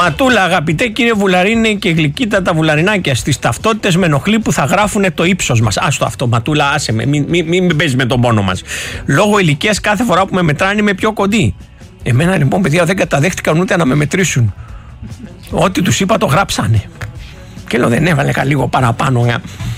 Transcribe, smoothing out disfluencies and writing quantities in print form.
Ματούλα, αγαπητέ κύριε Βουλαρίνη και γλυκύτατα βουλαρινάκια, στις ταυτότητες με ενοχλεί που θα γράφουν το ύψος μας. Άστο αυτό, Ματούλα, άσε με, μην παίζει με τον πόνο μας. Λόγω ηλικίας κάθε φορά που με μετράνε είμαι πιο κοντή. Εμένα λοιπόν, παιδιά, δεν καταδέχτηκαν ούτε να με μετρήσουν. Ό,τι τους είπα το γράψανε. Και λέω, δεν έβαλε λίγο παραπάνω.